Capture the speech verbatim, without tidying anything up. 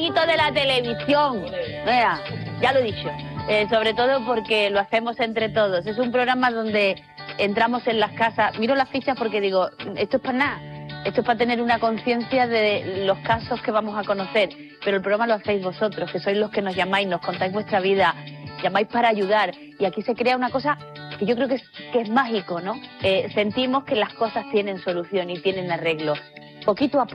poquito de la televisión. Vea, ya lo he dicho. Eh, sobre todo porque lo hacemos entre todos. Es un programa donde entramos en las casas. Miro las fichas porque digo, esto es para nada. Esto es para tener una conciencia de los casos que vamos a conocer. Pero el programa lo hacéis vosotros, que sois los que nos llamáis, nos contáis vuestra vida, llamáis para ayudar. Y aquí se crea una cosa que yo creo que es, que es mágico, ¿no? Eh, sentimos que las cosas tienen solución y tienen arreglo. Poquito a poco.